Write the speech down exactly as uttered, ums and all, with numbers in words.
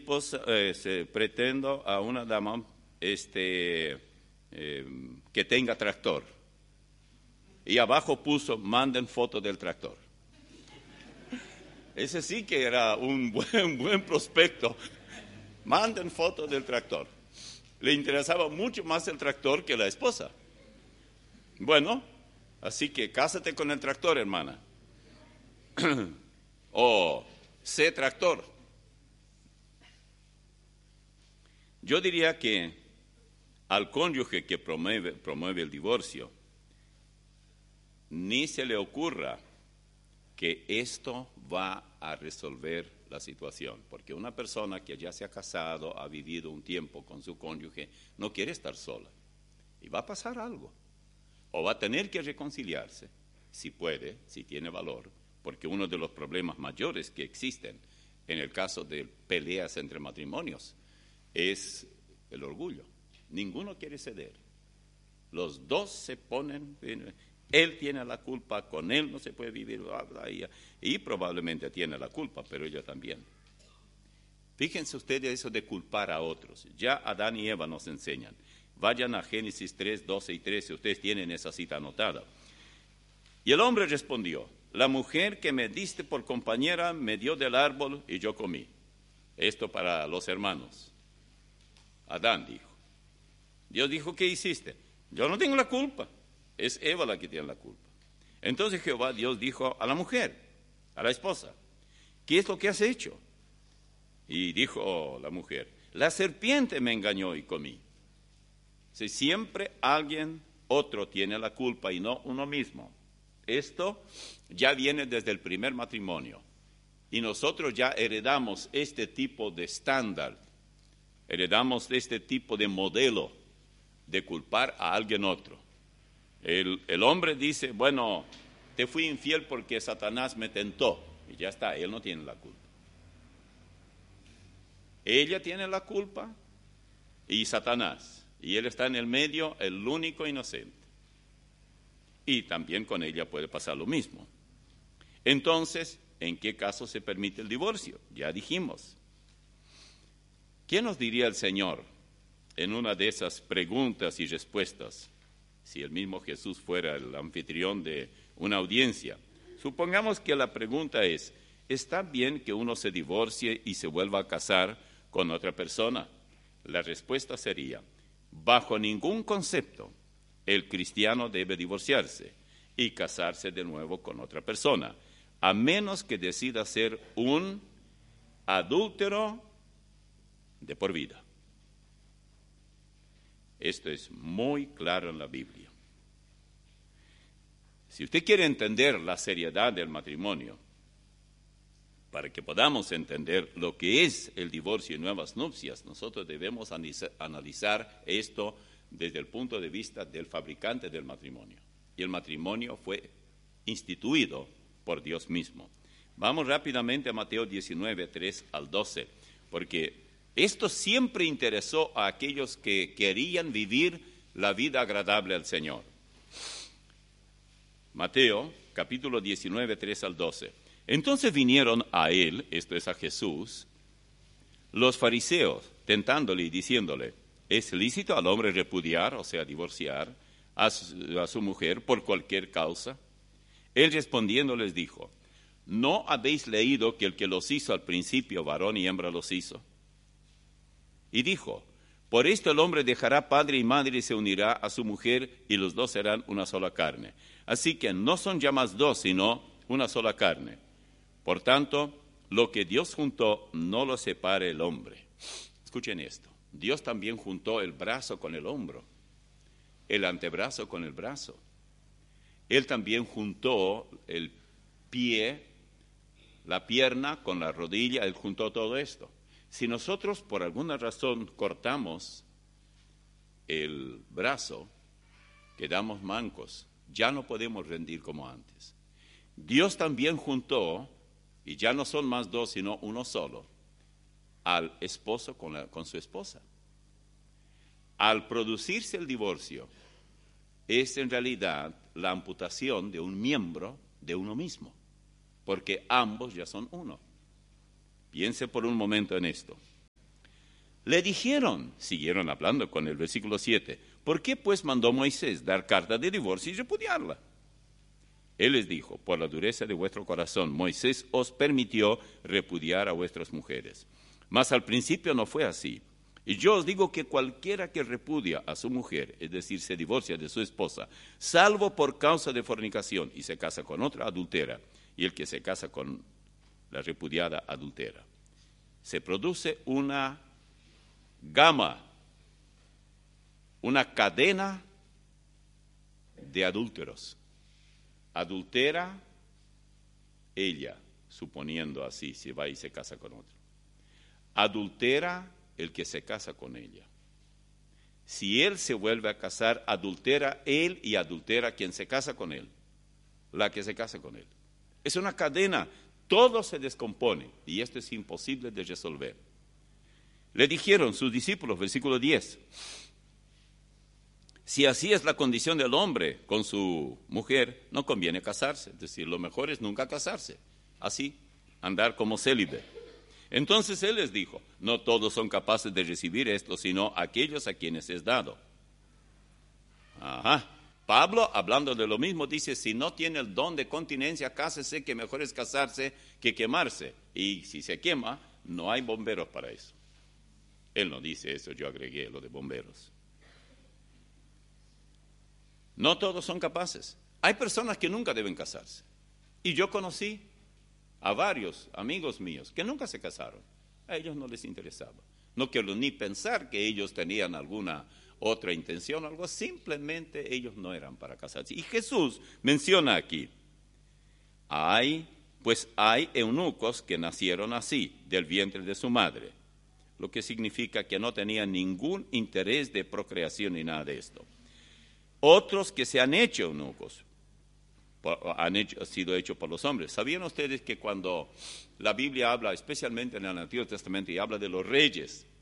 esposa, eh, se, pretendo a una dama este, eh, que tenga tractor. Y abajo puso, manden fotos del tractor. Ese sí que era un buen, buen prospecto. Manden fotos del tractor. Le interesaba mucho más el tractor que la esposa. Bueno, así que cásate con el tractor, hermana. O sé tractor. Yo diría que al cónyuge que promueve, promueve el divorcio, ni se le ocurra que esto va a resolver la situación, porque una persona que ya se ha casado, ha vivido un tiempo con su cónyuge, no quiere estar sola, y va a pasar algo, o va a tener que reconciliarse, si puede, si tiene valor, porque uno de los problemas mayores que existen en el caso de peleas entre matrimonios es el orgullo. Ninguno quiere ceder, los dos se ponen... Él tiene la culpa, con él no se puede vivir, bla, bla, y, y probablemente tiene la culpa, pero ella también. Fíjense ustedes eso de culpar a otros. Ya Adán y Eva nos enseñan. Vayan a Génesis tres, doce y trece, ustedes tienen esa cita anotada. Y el hombre respondió, la mujer que me diste por compañera me dio del árbol y yo comí. Esto para los hermanos. Adán dijo. Dios dijo, ¿qué hiciste? Yo no tengo la culpa. Es Eva la que tiene la culpa. Entonces Jehová Dios dijo a la mujer, a la esposa, ¿qué es lo que has hecho? Y dijo la mujer, la serpiente me engañó y comí. Si siempre alguien otro tiene la culpa y no uno mismo. Esto ya viene desde el primer matrimonio. Y nosotros ya heredamos este tipo de estándar, heredamos este tipo de modelo de culpar a alguien otro. El, el hombre dice, bueno, te fui infiel porque Satanás me tentó. Y ya está, él no tiene la culpa. Ella tiene la culpa y Satanás. Y él está en el medio, el único inocente. Y también con ella puede pasar lo mismo. Entonces, ¿en qué caso se permite el divorcio? Ya dijimos. ¿Qué nos diría el Señor en una de esas preguntas y respuestas? Si el mismo Jesús fuera el anfitrión de una audiencia. Supongamos que la pregunta es, ¿está bien que uno se divorcie y se vuelva a casar con otra persona? La respuesta sería, bajo ningún concepto, el cristiano debe divorciarse y casarse de nuevo con otra persona, a menos que decida ser un adúltero de por vida. Esto es muy claro en la Biblia. Si usted quiere entender la seriedad del matrimonio, para que podamos entender lo que es el divorcio y nuevas nupcias, nosotros debemos analizar esto desde el punto de vista del fabricante del matrimonio. Y el matrimonio fue instituido por Dios mismo. Vamos rápidamente a Mateo diecinueve, tres al doce, porque esto siempre interesó a aquellos que querían vivir la vida agradable al Señor. Mateo, capítulo diecinueve, tres al doce. Entonces vinieron a él, esto es a Jesús, los fariseos, tentándole y diciéndole, ¿es lícito al hombre repudiar, o sea, divorciar, a su, a su mujer por cualquier causa? Él respondiendo les dijo, ¿no habéis leído que el que los hizo al principio, varón y hembra los hizo? Y dijo, por esto el hombre dejará padre y madre y se unirá a su mujer y los dos serán una sola carne. Así que no son ya más dos, sino una sola carne. Por tanto, lo que Dios juntó no lo separe el hombre. Escuchen esto, Dios también juntó el brazo con el hombro, el antebrazo con el brazo. Él también juntó el pie, la pierna con la rodilla, Él juntó todo esto. Si nosotros por alguna razón cortamos el brazo, quedamos mancos, ya no podemos rendir como antes. Dios también juntó, y ya no son más dos, sino uno solo, al esposo con, la, con su esposa. Al producirse el divorcio, es en realidad la amputación de un miembro de uno mismo, porque ambos ya son uno. Piense por un momento en esto. Le dijeron, siguieron hablando con el versículo siete, ¿por qué pues mandó Moisés dar carta de divorcio y repudiarla? Él les dijo, por la dureza de vuestro corazón, Moisés os permitió repudiar a vuestras mujeres. Mas al principio no fue así. Y yo os digo que cualquiera que repudia a su mujer, es decir, se divorcia de su esposa, salvo por causa de fornicación y se casa con otra, adultera, y el que se casa con la repudiada adultera. Se produce una gama, una cadena de adúlteros. Adultera ella, suponiendo así, si va y se casa con otro. Adultera el que se casa con ella. Si él se vuelve a casar, adultera él y adultera quien se casa con él, la que se casa con él. Es una cadena, todo se descompone y esto es imposible de resolver. Le dijeron sus discípulos, versículo diez, si así es la condición del hombre con su mujer, no conviene casarse. Es decir, lo mejor es nunca casarse. Así, andar como célibe. Entonces él les dijo, no todos son capaces de recibir esto, sino aquellos a quienes es dado. Ajá. Pablo, hablando de lo mismo, dice, si no tiene el don de continencia, cásese, que mejor es casarse que quemarse. Y si se quema, no hay bomberos para eso. Él no dice eso, yo agregué lo de bomberos. No todos son capaces. Hay personas que nunca deben casarse. Y yo conocí a varios amigos míos que nunca se casaron. A ellos no les interesaba. No quiero ni pensar que ellos tenían alguna otra intención, algo, simplemente ellos no eran para casarse. Y Jesús menciona aquí, hay, pues hay eunucos que nacieron así, del vientre de su madre, lo que significa que no tenían ningún interés de procreación ni nada de esto. Otros que se han hecho eunucos, han hecho, sido hechos por los hombres. ¿Sabían ustedes que cuando la Biblia habla, especialmente en el Antiguo Testamento, y habla de los reyes,